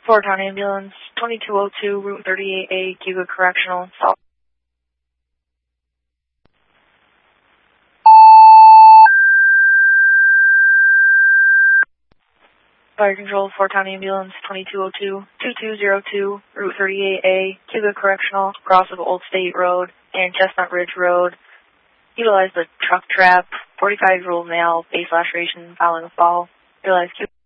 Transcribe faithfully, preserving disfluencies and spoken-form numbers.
Fort Town Ambulance, twenty-two oh two, Route thirty-eight A, Cuba Correctional, South. Fire Control, Fort Town Ambulance, twenty-two oh two, twenty-two oh two, Route thirty-eight A, Cuba Correctional, cross of Old State Road and Chestnut Ridge Road. Utilize the truck trap, forty-five-year-old male, base laceration following a fall. Utilize Cuba.